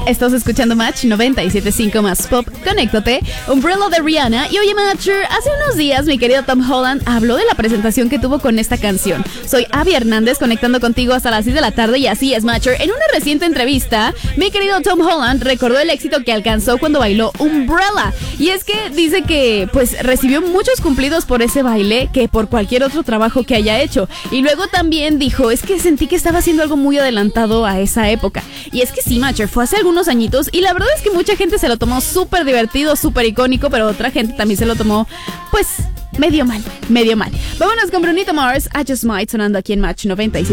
Estás escuchando Match 97.5 más Pop. Conéctate, Umbrella de Rihanna. Y oye, Matcher, hace unos días mi querido Tom Holland habló de la presentación que tuvo con esta canción. Soy Abby Hernández, conectando contigo hasta las 6 de la tarde. Y así es, Matcher. En una reciente entrevista, mi querido Tom Holland recordó el éxito que alcanzó cuando bailó Umbrella. Y es que dice que pues recibió muchos cumplidos por ese baile que por cualquier otro trabajo que haya hecho. Y luego también dijo, es que sentí que estaba haciendo algo muy adelantado a esa época. Y es que sí, Matcher, fue hace algunos añitos y la verdad es que mucha gente se lo tomó súper divertido, súper icónico, pero otra gente también se lo tomó, pues, medio mal. Vámonos con Brunito Mars, I Just Might, sonando aquí en Match 97.